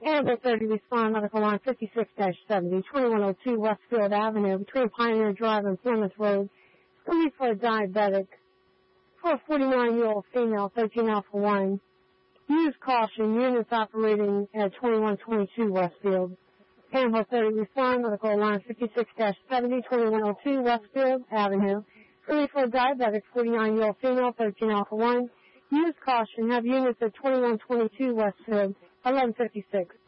Ambulance 30 respond medical line 56-70, 2102 Westfield Avenue, between Pioneer Drive and Plymouth Road. It's going to be for a diabetic. For a 49-year-old female, 13 Alpha 1. Use caution. Units operating at 2122 Westfield. Ambulance 30 respond medical line 56-70, 2102 Westfield Avenue. It's going to be for a diabetic, 49-year-old female, 13 Alpha 1. Use caution. Have units at 2122 Westfield, 1156.